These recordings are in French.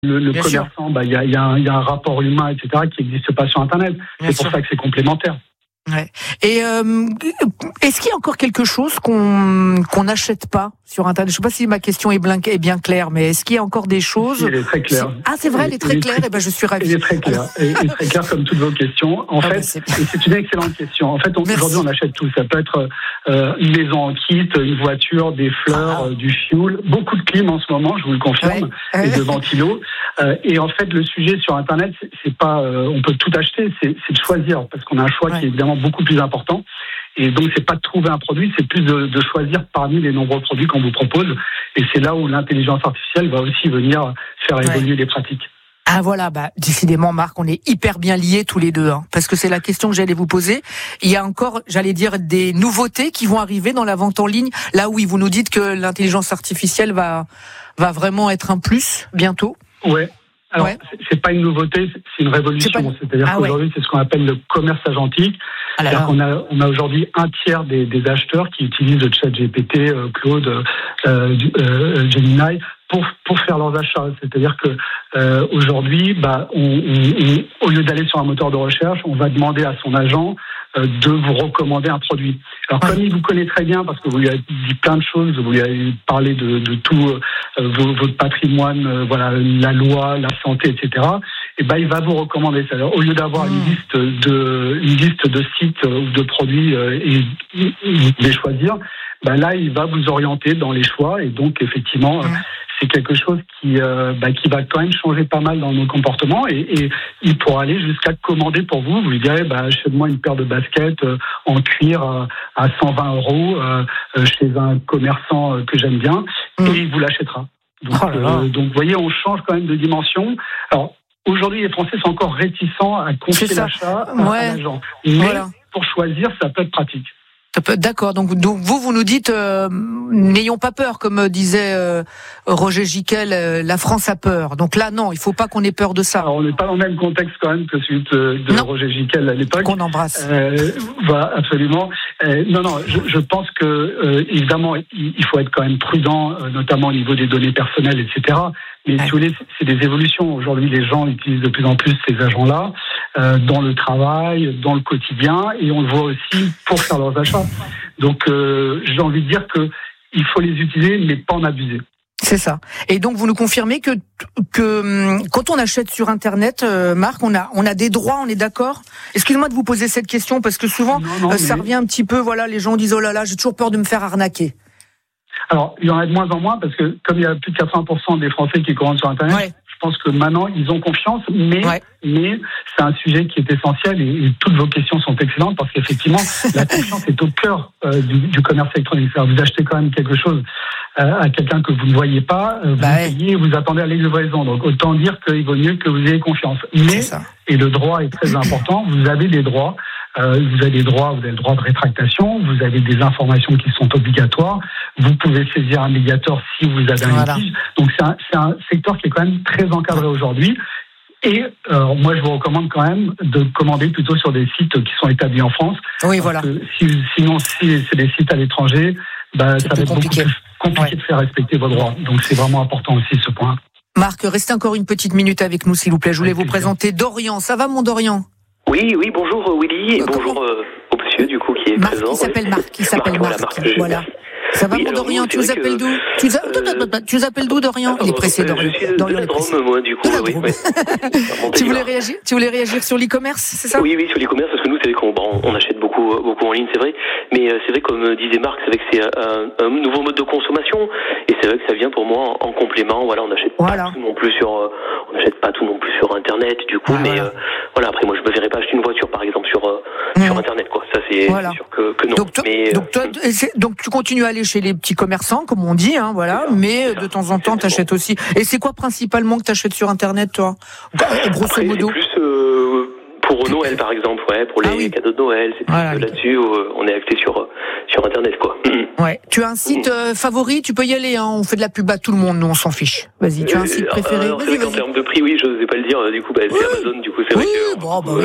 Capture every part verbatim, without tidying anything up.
Le, le Bien commerçant, bah, il y a, y, a y a un rapport humain, et cetera, qui n'existe pas sur Internet. Bien c'est pour sûr. ça que c'est complémentaire. Ouais. Et euh, est-ce qu'il y a encore quelque chose qu'on qu'on n'achète pas sur Internet? Je ne sais pas si ma question est bien, est bien claire, mais est-ce qu'il y a encore des choses? Elle est très claire. Ah, c'est vrai, elle est très claire. Et ben, je suis ravie. Elle est très claire. Elle est très claire comme toutes vos questions. En ah fait, ben c'est... et c'est une excellente question. En fait, on, aujourd'hui, on achète tout. Ça peut être euh, une maison en kit, une voiture, des fleurs, ah. euh, du fioul, beaucoup de clim en ce moment, je vous le confirme, ouais. et de ventilos. Euh, et en fait, le sujet sur Internet, c'est, c'est pas, euh, on peut tout acheter, c'est, c'est de choisir, parce qu'on a un choix ouais. qui est évidemment beaucoup plus important. Et donc, c'est pas de trouver un produit, c'est plus de, de choisir parmi les nombreux produits qu'on vous propose. Et c'est là où l'intelligence artificielle va aussi venir faire évoluer ouais. les pratiques. Ah voilà, bah décidément Marc, on est hyper bien liés tous les deux, hein, parce que c'est la question que j'allais vous poser. Il y a encore, j'allais dire, des nouveautés qui vont arriver dans la vente en ligne, là où vous nous dites que l'intelligence artificielle va va vraiment être un plus bientôt. Ouais. Alors, ouais. c'est, c'est pas une nouveauté, c'est une révolution. C'est pas... C'est-à-dire ah qu'aujourd'hui, ouais. c'est ce qu'on appelle le commerce agentique. Ah C'est-à-dire qu'on a, on a aujourd'hui un tiers des, des acheteurs qui utilisent le ChatGPT, euh, Claude, euh, euh, Gemini pour pour faire leurs achats. C'est-à-dire que euh, aujourd'hui, bah, on, on, on, au lieu d'aller sur un moteur de recherche, on va demander à son agent euh, de vous recommander un produit. Alors, comme il vous connaît très bien, parce que vous lui avez dit plein de choses, vous lui avez parlé de, de tout euh, votre patrimoine, euh, voilà, la loi, la santé, et cetera. Et ben, il va vous recommander. C'est-à-dire, au lieu d'avoir mmh. une liste de une liste de sites ou de produits euh, et, et, et les choisir, ben là, il va vous orienter dans les choix. Et donc, effectivement, mmh. euh, c'est quelque chose qui euh, bah, qui va quand même changer pas mal dans nos comportements et, et il pourra aller jusqu'à commander pour vous. Vous lui direz, bah, achète-moi une paire de baskets euh, en cuir euh, à cent vingt euros euh, chez un commerçant euh, que j'aime bien mmh. et il vous l'achètera. Donc, oh euh, donc, vous voyez, on change quand même de dimension. Alors, aujourd'hui, les Français sont encore réticents à confier l'achat à, ouais. à l'agent. Mais voilà. pour choisir, ça peut être pratique. D'accord, donc, donc vous, vous nous dites, euh, n'ayons pas peur, comme disait euh, Roger Giquel, euh, la France a peur. Donc là, non, il faut pas qu'on ait peur de ça. Alors, on n'est pas dans le même contexte quand même que celui de, de Roger Giquel à l'époque. Qu'on embrasse. Euh, voilà, absolument. Euh, non, non, je, je pense que euh, évidemment, il, il faut être quand même prudent, euh, notamment au niveau des données personnelles, et cetera. Mais ouais. si vous voulez, c'est des évolutions. Aujourd'hui, les gens utilisent de plus en plus ces agents-là euh, dans le travail, dans le quotidien, et on le voit aussi pour faire leurs achats. Donc, euh, j'ai envie de dire que il faut les utiliser, mais pas en abuser. C'est ça. Et donc, vous nous confirmez que que quand on achète sur Internet, euh, Marc, on a on a des droits, on est d'accord? Excusez-moi de vous poser cette question parce que souvent, non, non, euh, ça mais... revient un petit peu. Voilà, les gens disent oh là là, j'ai toujours peur de me faire arnaquer. Alors, il y en a de moins en moins parce que comme il y a plus de quatre-vingts pour cent des Français qui commandent sur Internet, ouais. je pense que maintenant, ils ont confiance, mais, ouais. mais c'est un sujet qui est essentiel et, et toutes vos questions sont excellentes parce qu'effectivement, la confiance est au cœur euh, du, du commerce électronique. C'est-à-dire, vous achetez quand même quelque chose euh, à quelqu'un que vous ne voyez pas, euh, vous bah payez et vous attendez à la livraison. Donc, autant dire qu'il vaut mieux que vous ayez confiance. Mais, et le droit est très important, vous avez des droits. Euh, vous avez des droits, vous avez le droit de rétractation, vous avez des informations qui sont obligatoires, vous pouvez saisir un médiateur si vous avez un voilà. litige. Donc c'est un, c'est un secteur qui est quand même très encadré aujourd'hui. Et euh, moi, je vous recommande quand même de commander plutôt sur des sites qui sont établis en France. Oui, voilà. Si, sinon, si c'est des sites à l'étranger, bah, ça va être compliqué. beaucoup plus compliqué ouais. de faire respecter vos droits. Donc c'est vraiment important aussi ce point. Marc, restez encore une petite minute avec nous, s'il vous plaît. Je voulais avec vous plaisir. présenter Dorian. Ça va, mon Dorian? Oui, oui, bonjour Willy, et euh, bonjour euh, au monsieur du coup qui est Marc, présent. Qui s'appelle Marc, qui s'appelle Marc, Marc, Marc. Voilà. Ça va, oui, mon Dorian, tu nous appelles d'où tu, nous a... euh... tu nous appelles d'où, Dorian Il est pressé, Dorian. Je suis de, Dorian de la Drôme, moi, du coup. Oui, oui. tu, voulais réagir, tu voulais réagir sur l'e-commerce, c'est ça? Oui, oui, sur l'e-commerce, parce que nous, c'est vrai qu'on bon, on achète beaucoup, beaucoup en ligne, c'est vrai. Mais euh, c'est vrai, comme disait Marc, c'est vrai que c'est un, un nouveau mode de consommation. Et c'est vrai que ça vient pour moi en, en complément. Voilà, on n'achète voilà. pas tout non plus sur, euh, on n'achète pas tout non plus sur Internet, du coup. Ah, mais voilà. Euh, voilà, après, moi, je me verrais pas acheter une voiture, par exemple, sur, euh, mmh. sur Internet, quoi. Ça, c'est voilà. sûr que, que non. Donc, toi, mais, donc, toi, donc, tu continues à aller chez les petits commerçants, comme on dit, hein, voilà. Ça, mais de temps en temps, t'achètes aussi. Et c'est quoi principalement que t'achètes sur Internet, toi? Grosso après, modo. C'est plus euh, pour Noël, par exemple, ouais, pour les ah, oui. cadeaux de Noël. C'est plus voilà, là-dessus où on est acté sur sur Internet, quoi. Ouais. Tu as un site euh, favori? Tu peux y aller. Hein. On fait de la pub à tout le monde. Nous, on s'en fiche. Vas-y. Tu as un site euh, préféré? Alors, c'est vrai qu'en termes de prix, oui, je n'osais pas le dire. Du coup, bah, c'est oui. Amazon. Du coup, c'est oui, vrai que. Bon, bah,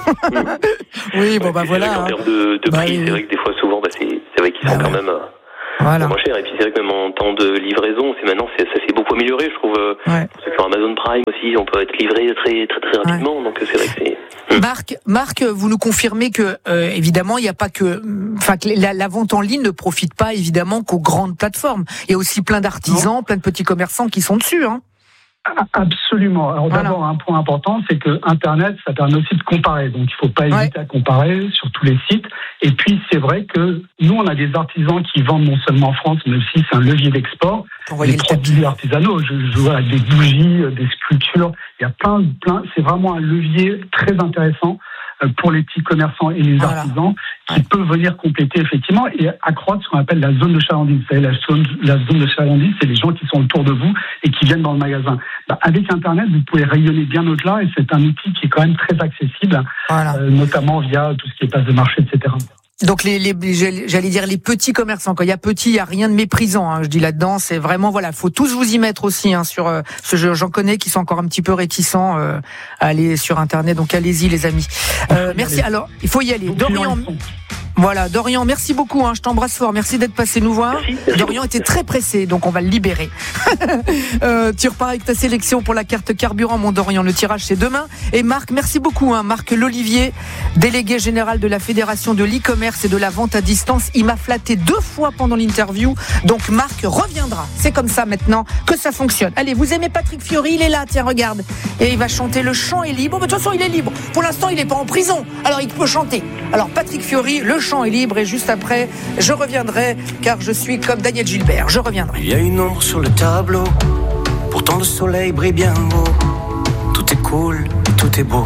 oui. oui, bon, bah ouais, voilà. En termes de, de bah, prix, oui. c'est vrai que des fois, souvent, bah, c'est c'est vrai qu'ils bah, sont ouais. quand même. Euh, voilà. moins cher. Et puis c'est vrai que même en temps de livraison, c'est maintenant c'est, ça s'est beaucoup amélioré, je trouve. Ouais. Pour ceux qui ont Amazon Prime aussi, on peut être livré très très très rapidement. Ouais. Donc c'est vrai que c'est. Marc, Marc, vous nous confirmez que euh, évidemment il n'y a pas que, enfin que la, la vente en ligne ne profite pas évidemment qu'aux grandes plateformes. Il y a aussi plein d'artisans, non. plein de petits commerçants qui sont dessus, hein. Absolument. Alors voilà. D'abord, un point important, c'est que Internet, ça permet aussi de comparer. Donc, il ne faut pas hésiter ouais. à comparer sur tous les sites. Et puis, c'est vrai que nous, on a des artisans qui vendent non seulement en France, mais aussi c'est un levier d'export. Des produits artisanaux, je, je vois des bougies, des sculptures. Il y a plein, plein. C'est vraiment un levier très intéressant pour les petits commerçants et les voilà. artisans qui ouais. peuvent venir compléter effectivement et accroître ce qu'on appelle la zone de chalandise. Vous savez, la zone, la zone de chalandise, c'est les gens qui sont autour de vous et qui viennent dans le magasin. Bah, avec Internet, vous pouvez rayonner bien au-delà et c'est un outil qui est quand même très accessible, voilà. euh, notamment via tout ce qui est place de marché, et cetera. Donc les, les j'allais dire les petits commerçants. Quand il y a petit, il y a rien de méprisant. Hein, je dis là-dedans, c'est vraiment voilà, faut tous vous y mettre aussi. Hein, sur euh, ce jeu, j'en connais qui sont encore un petit peu réticents euh, à aller sur Internet. Donc allez-y les amis. Euh, merci. Alors il faut y aller. Dorian. Voilà, Dorian, merci beaucoup, hein, je t'embrasse fort, merci d'être passé nous voir. Merci, merci. Dorian était très pressé, donc on va le libérer. euh, tu repars avec ta sélection pour la carte carburant, mon Dorian, le tirage c'est demain. Et Marc, merci beaucoup, hein, Marc Lolivier, délégué général de la Fédération de l'e-commerce et de la vente à distance. Il m'a flatté deux fois pendant l'interview, donc Marc reviendra. C'est comme ça maintenant que ça fonctionne. Allez, vous aimez Patrick Fiori, il est là, tiens, regarde. Et il va chanter Le chant est libre. Mais de toute façon, il est libre. Pour l'instant, il n'est pas en prison, alors il peut chanter. Alors Patrick Fiori, Le chant est libre, et juste après je reviendrai car je suis comme Daniel Gilbert, je reviendrai. Il y a une ombre sur le tableau, pourtant le soleil brille bien haut. Tout est cool, tout est beau.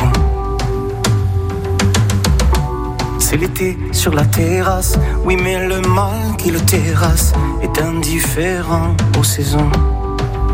C'est l'été sur la terrasse, oui mais le mal qui le terrasse est indifférent aux saisons.